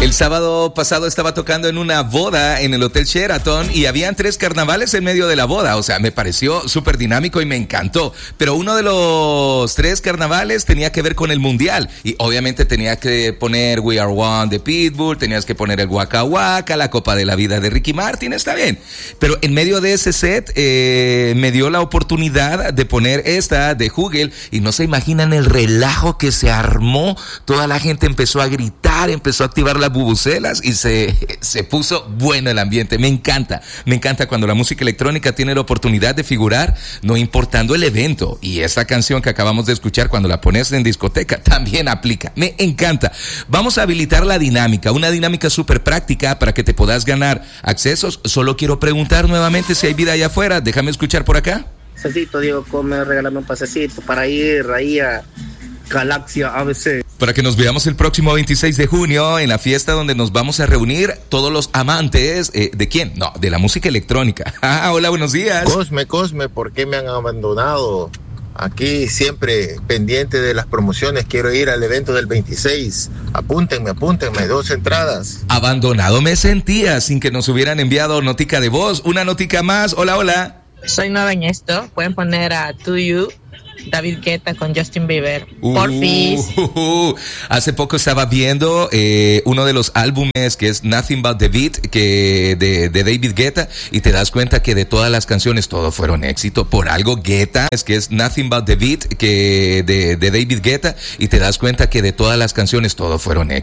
El sábado pasado estaba tocando en una boda en el Hotel Sheraton y habían 3 carnavales en medio de la boda. O sea, me pareció súper dinámico y me encantó. Pero uno de los 3 carnavales tenía que ver con el mundial. Y obviamente tenía que poner We Are One de Pitbull, tenías que poner el Waka Waka, la Copa de la Vida de Ricky Martin, está bien. Pero en medio de ese set me dio la oportunidad de poner esta de Hugel y no se imaginan el relajo que se armó. Toda la gente empezó a gritar, empezó a activar las bubucelas y se puso bueno el ambiente. Me encanta cuando la música electrónica tiene la oportunidad de figurar, no importando el evento. Y esta canción que acabamos de escuchar, cuando la pones en discoteca, también aplica. Me encanta. Vamos a habilitar la dinámica, una dinámica súper práctica para que te puedas ganar accesos. Solo quiero preguntar nuevamente si hay vida allá afuera. Déjame escuchar por acá. Pasecito, Diego, regálame un pasecito para ir ahí a Galaxia ABC. Para que nos veamos el próximo 26 de junio en la fiesta donde nos vamos a reunir todos los amantes, ¿de quién? No, de la música electrónica. Hola, buenos días. Cosme, ¿por qué me han abandonado? Aquí siempre pendiente de las promociones, quiero ir al evento del 26. Apúntenme, 2 entradas. Abandonado me sentía sin que nos hubieran enviado notica de voz. Una notica más, hola. Soy nueva en esto, pueden poner a To You, David Guetta con Justin Bieber. Porfis. Hace poco estaba viendo uno de los álbumes que es Nothing But The Beat de David Guetta y te das cuenta que de todas las canciones todos fueron éxito. Por algo Guetta es que es Nothing But The Beat de David Guetta y te das cuenta que de todas las canciones todos fueron éxito.